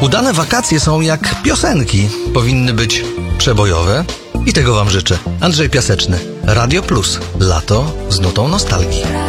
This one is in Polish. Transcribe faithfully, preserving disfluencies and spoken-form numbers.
Udane wakacje są jak piosenki. Powinny być przebojowe i tego wam życzę. Andrzej Piaseczny, Radio Plus. Lato z nutą nostalgii.